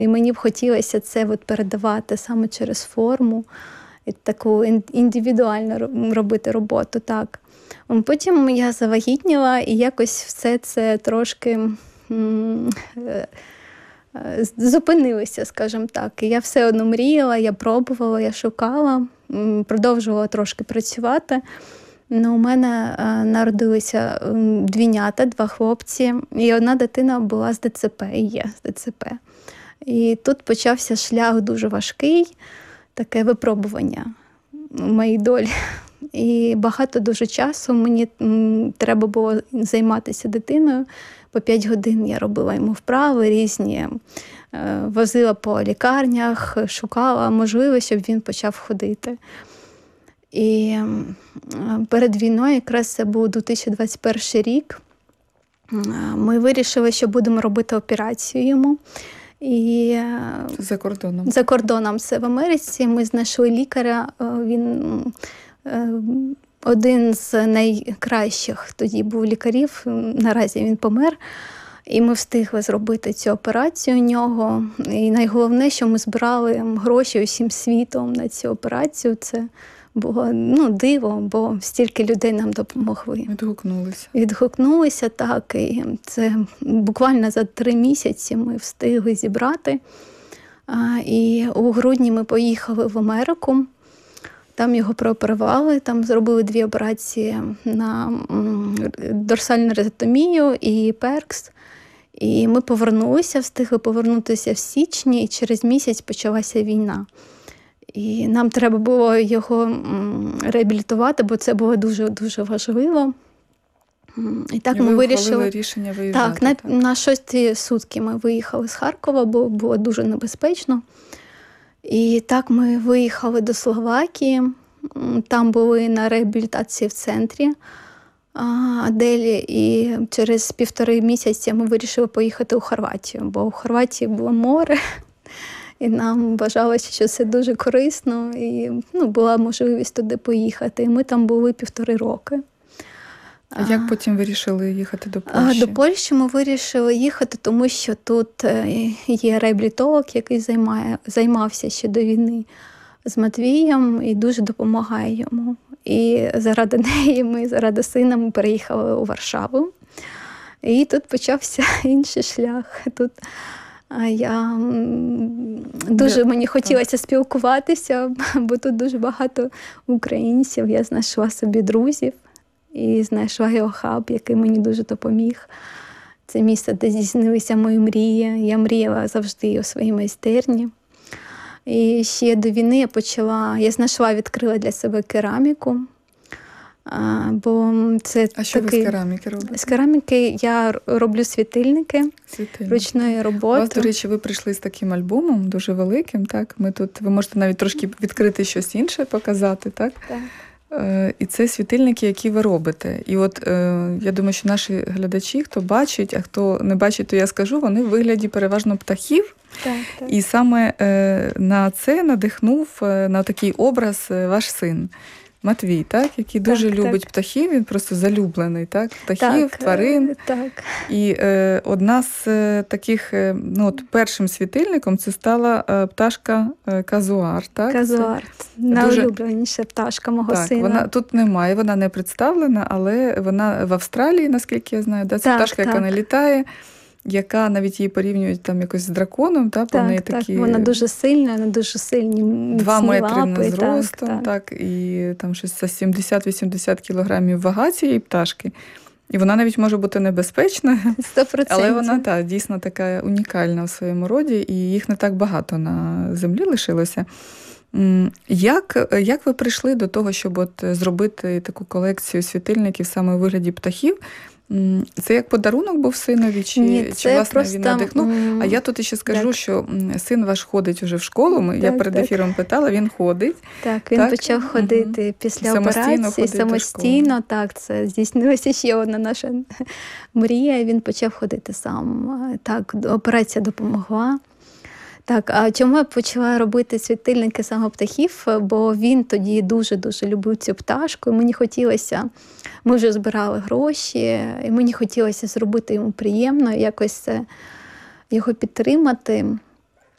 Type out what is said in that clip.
І мені б хотілося це передавати саме через форму, і таку індивідуально робити роботу. Так. Потім я завагітніла, і якось все це трошки зупинилося, скажімо так. І я все одно мріяла, я пробувала, я шукала, продовжувала трошки працювати. У мене народилися двійнята, 2 хлопці, і одна дитина була з ДЦП, і є з ДЦП. І тут почався шлях дуже важкий, таке випробування в моїй долі. І багато дуже часу мені треба було займатися дитиною. По 5 годин я робила йому вправи різні, возила по лікарнях, шукала можливість, щоб він почав ходити. І перед війною, якраз це був 2021 рік, ми вирішили, що будемо робити операцію йому. І за кордоном? За кордоном, це в Америці. Ми знайшли лікаря, він один з найкращих тоді був лікарів, наразі він помер. І ми встигли зробити цю операцію у нього. І найголовніше, що ми збирали гроші усім світом на цю операцію. Це було диво, бо стільки людей нам допомогли. Відгукнулися, так. І це буквально за 3 місяці ми встигли зібрати. І у грудні ми поїхали в Америку. Там його прооперували, там зробили 2 операції на дорсальну резектомію і перкс. І ми повернулися, встигли повернутися в січні, і через місяць почалася війна. І нам треба було його реабілітувати, бо це було дуже-дуже важливо. І так ми вирішили рішення виїжджати. Так, на 6 сутки ми виїхали з Харкова, бо було дуже небезпечно. І так ми виїхали до Словакії, там були на реабілітації в центрі Аделі, і через 1,5 місяця ми вирішили поїхати у Хорватію, бо у Хорватії було море, і нам вважалося, що це дуже корисно, і була можливість туди поїхати. І ми там були 1,5 роки. А як потім вирішили їхати до Польщі? До Польщі ми вирішили їхати, тому що тут є реабілітолог, який займався ще до війни з Матвієм і дуже допомагає йому. І заради неї заради сина ми переїхали у Варшаву. І тут почався інший шлях. Тут мені хотілося спілкуватися, бо тут дуже багато українців. Я знайшла собі друзів. І знайшла його хаб, який мені дуже допоміг. Це місце, де здійснилися мої мрії. Я мріяла завжди у своїй майстерні. І ще до війни я знайшла, відкрила для себе кераміку. Бо це що ви з кераміки робите? З кераміки я роблю світильники ручної роботи. У вас, до речі, ви прийшли з таким альбомом, дуже великим, так? Ви можете навіть трошки відкрити щось інше, показати, так? Так. І це світильники, які ви робите. І я думаю, що наші глядачі, хто бачить, а хто не бачить, то я скажу, вони в вигляді переважно птахів. Так. І саме на це надихнув, на такий образ ваш син Матвій, так? Який дуже любить птахів, він просто залюблений, так? Птахів, тварин. Так. І одна з таких, першим світильником це стала пташка казуар, так? Казуар. Найулюбленіша пташка мого сина. Вона тут немає, вона не представлена, але вона в Австралії, наскільки я знаю, це пташка, яка не літає, яка навіть її порівнюють там якось з драконом, такі... Вона дуже сильна, вона дуже сильні 2 метри лапи, зростом, і там щось за 70-80 кілограмів вага цієї пташки. І вона навіть може бути небезпечна, 100%. Але вона дійсно така унікальна в своєму роді, і їх не так багато на землі лишилося. Як ви прийшли до того, щоб зробити таку колекцію світильників саме у вигляді птахів? Це як подарунок був синові, чи власне просто... він надихнув? А я тут ще скажу, що син ваш ходить уже в школу, я перед ефіром питала, він ходить. Так, він почав ходити після операції, самостійно. Так, це здійснилася ще одна наша мрія, він почав ходити сам. Так, операція допомогла. Так, а чому я почала робити світильники саме птахів? Бо він тоді дуже-дуже любив цю пташку, і мені хотілося, ми вже збирали гроші, і мені хотілося зробити йому приємно, якось його підтримати.